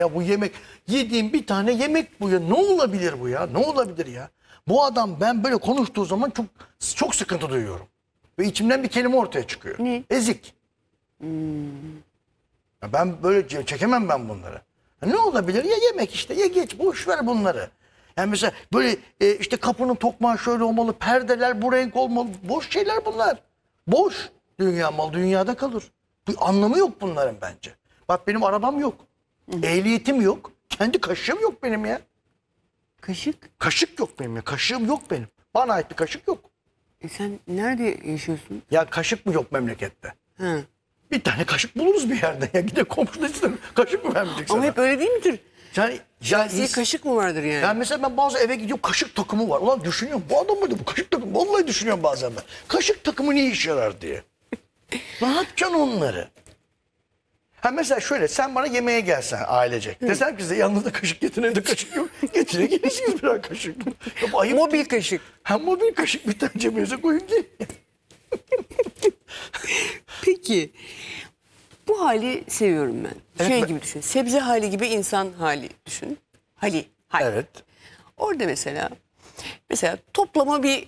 Ya bu yemek, yediğim bir tane yemek bu ya. Ne olabilir bu ya? Ne olabilir ya? Bu adam, ben böyle konuştuğu zaman çok sıkıntı duyuyorum. Ve içimden bir kelime ortaya çıkıyor. Ne? Ezik. Ya ben böyle çekemem ben bunları. Ya ne olabilir? Ya yemek işte, ya geç, boş ver bunları. Yani mesela böyle işte kapının tokmağı şöyle olmalı, perdeler bu renk olmalı. Boş şeyler bunlar. Boş. Dünya mal dünyada kalır. Bir anlamı yok bunların bence. Bak benim arabam yok. Ehliyetim yok. Kendi kaşığım yok benim ya. Kaşık. Kaşık yok benim ya. Kaşığım yok benim. Bana ait bir kaşık yok. Sen nerede yaşıyorsun? Ya kaşık mı yok memlekette? Ha. Bir tane kaşık buluruz bir yerde. Ya gide komşuna istedim. Kaşık mı vermeyecek sana? Ama hep öyle değil midir? Yani, Şahsi kaşık mı vardır yani? Yani mesela ben bazı eve gidiyorum, kaşık takımı var. Ulan düşünüyorum, bu adam mıydı bu kaşık takımı? Vallahi düşünüyorum bazen ben. Kaşık takımı ne işe yarar diye. Ne yapacaksın onları? Ha mesela şöyle, sen bana yemeğe gelsen ailecek. Desem ki size yanınızda kaşık getirin, evde kaşık yok. Getire gelirsiniz birer kaşık. Ya bu ayıp Mobil değil. kaşık. Ha mobil kaşık, bir tane cebinize koyun ki. Peki. Bu hali seviyorum ben. Evet, Gibi düşün. Sebze hali gibi insan hali düşün. Hal. Evet. Orada mesela toplama bir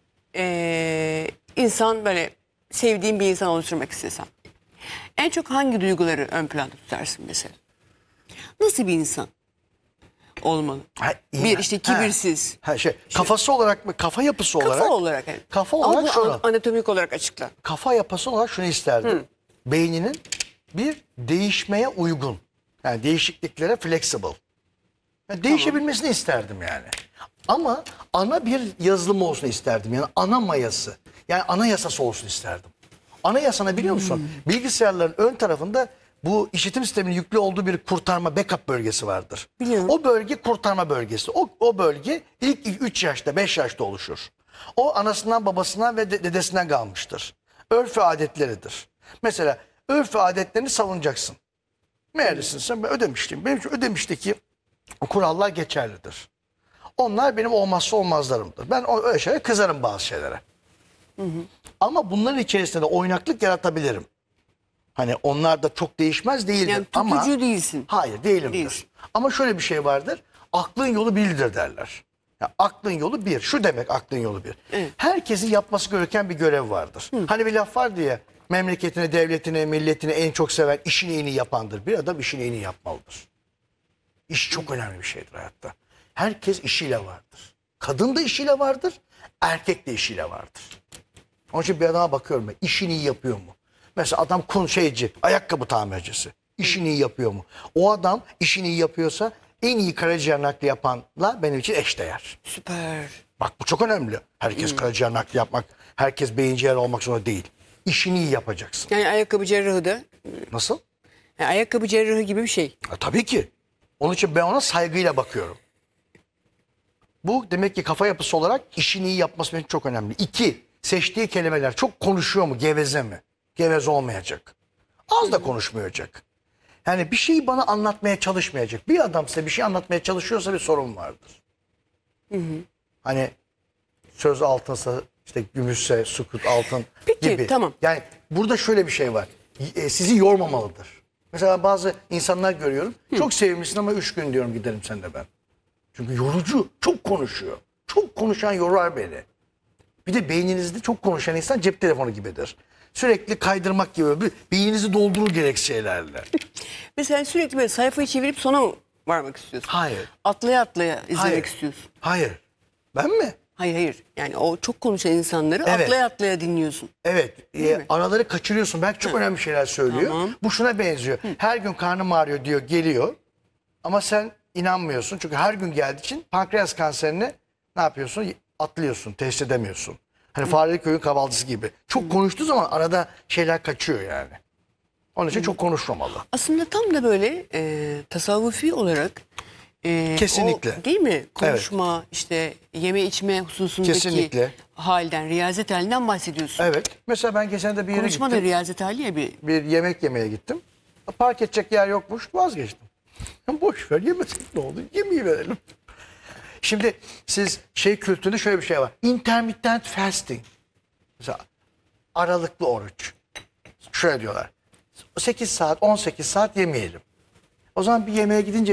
insan, böyle sevdiğin bir insan oluşturmak istesem. En çok hangi duyguları ön planda tutarsın mesela? Nasıl bir insan olmalı? Ha, Bir işte kibirsiz. Kafası olarak mı? Kafa yapısı olarak. Kafa olarak. Evet. Kafa Ama olarak bunu şunu. anatomik olarak açıkla. Kafa yapısı olarak şunu isterdim. Beyninin bir değişmeye uygun. Yani değişikliklere flexible. Yani değişebilmesini isterdim yani. Ama ana bir yazılım olsun isterdim. Yani ana mayası. Yani anayasası olsun isterdim. Anayasana biliyor musun? Bilgisayarların ön tarafında bu işitim sisteminin yüklü olduğu bir kurtarma backup bölgesi vardır. Biliyorum. O bölge kurtarma bölgesi. O bölge ilk 3 yaşta 5 yaşta oluşur. O anasından babasından ve dedesinden kalmıştır. Örf ve adetleridir. Mesela örf ve adetlerini savunacaksın. Meğerlisin sen, ben Ödemişliyim. Benim için Ödemiş'teki kurallar geçerlidir. Onlar benim olmazsa olmazlarımdır. Ben öyle şeylere kızarım, bazı şeylere. Ama bunların içerisinde de oynaklık yaratabilirim. Hani onlar da çok değişmez değildir. Yani ama tutucu değilsin. Hayır değilimdir. Değilsin. Ama şöyle bir şey vardır. Aklın yolu birdir derler. Ya aklın yolu bir. Şu demek aklın yolu bir. Evet. Herkesin yapması gereken bir görev vardır. Hani bir laf var diye, memleketini, devletini, milletini en çok seven işini en iyi yapandır. Bir adam işini en iyi yapmalıdır. İş çok önemli bir şeydir hayatta. Herkes işiyle vardır. Kadın da işiyle vardır, erkek de işiyle vardır. Onun için bir adama bakıyorum ben, işini iyi yapıyor mu? Mesela adam ayakkabı tamircisi. İşini iyi yapıyor mu? O adam işini iyi yapıyorsa en iyi karaciğer nakli yapanla benim için eşdeğer. Süper. Bak bu çok önemli. Herkes karaciğer nakli yapmak, herkes beyin ciğer olmak zorunda değil. İşini iyi yapacaksın. Yani ayakkabı cerrahı da, Nasıl? yani ayakkabı cerrahı gibi bir şey. Tabii ki. Onun için ben ona saygıyla bakıyorum. Bu demek ki kafa yapısı olarak işini iyi yapması benim çok önemli. 2, seçtiği kelimeler çok konuşuyor mu, geveze mi? Geveze olmayacak. Az da konuşmayacak. Yani bir şeyi bana anlatmaya çalışmayacak. Bir adam size bir şey anlatmaya çalışıyorsa bir sorun vardır. Hani söz altınsa işte gümüşse sükut altın Peki, gibi. tamam. Yani burada şöyle bir şey var. Sizi yormamalıdır. Mesela bazı insanlar görüyorum. Çok sevimlisin ama 3 gün diyorum giderim seninle ben. Çünkü yorucu. Çok konuşuyor. Çok konuşan yorar beni. Bir de beyninizde çok konuşan insan cep telefonu gibidir. Sürekli kaydırmak gibi. Beyninizi doldurur gereksiz şeylerle. Mesela sürekli böyle sayfayı çevirip sona mı varmak istiyorsun? Hayır. Atlaya atlaya izlemek Hayır. istiyorsun. Hayır. Ben mi? Hayır. Yani o çok konuşan insanları Evet. atlaya atlaya dinliyorsun. Evet. mi? Araları kaçırıyorsun. Belki çok önemli şeyler söylüyor. Tamam. Bu şuna benziyor. Her gün karnım ağrıyor diyor, geliyor. Ama sen inanmıyorsun. Çünkü her gün geldiği için pankreas kanserini ne yapıyorsun? Atlıyorsun, teşhis edemiyorsun. Hani Fareli Köy'ün kahvaltısı gibi. Çok konuştuğu zaman arada şeyler kaçıyor yani. Onun için çok konuşmamalı. Aslında tam da böyle tasavvufi olarak Kesinlikle. değil mi? Konuşma, işte yeme içme hususundaki Kesinlikle. halden, riyazet halinden bahsediyorsun. Evet. Mesela ben geçen de bir yere Konuşma da gittim. riyazet hali ya bir. Bir yemek yemeye gittim. Park edecek yer yokmuş. Vazgeçtim. Boş ver, yemesek ne olur? Yemeği verelim. Şimdi siz kültüründe şöyle bir şey var. Intermittent fasting. Mesela aralıklı oruç. Şöyle diyorlar. 8 saat, 18 saat yemeyelim. O zaman bir yemeğe gidince